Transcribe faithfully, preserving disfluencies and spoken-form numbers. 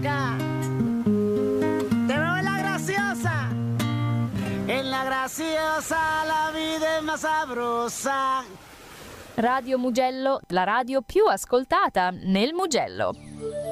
acá. Te veo en la graciosa. En la graciosa la vida è más sabrosa. Radio Mugello, la radio più ascoltata nel Mugello.